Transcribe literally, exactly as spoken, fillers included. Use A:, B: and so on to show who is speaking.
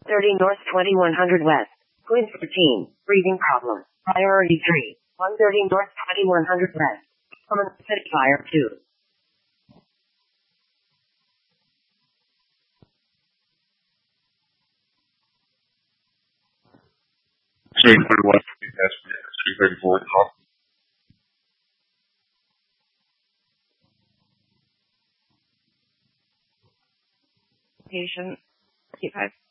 A: thirty North, twenty-one hundred West. Queen thirteen. Breathing problem. Priority three. one thirty North, twenty-one hundred West. Common City Fire two.
B: three thirty-one, three thirty-four,
A: Patient fifty-five.